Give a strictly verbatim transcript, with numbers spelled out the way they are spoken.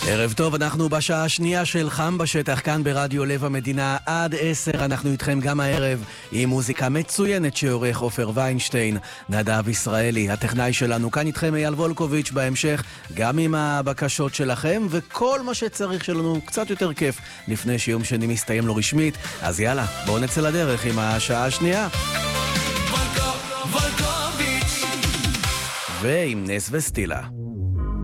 ערב טוב, אנחנו בשעה השנייה של חם בשטח כאן ברדיו לב המדינה עד עשר. אנחנו איתכם גם הערב עם מוזיקה מצוינת שעורך עופר ויינשטיין. נדב ישראלי, הטכנאי שלנו, כאן איתכם אייל וולקוביץ'. בהמשך גם עם הבקשות שלכם וכל מה שצריך שלנו קצת יותר כיף לפני שיום שני מסתיים לו רשמית. אז יאללה, בואו נצא לדרך עם השעה השנייה ועם נס וסטילה.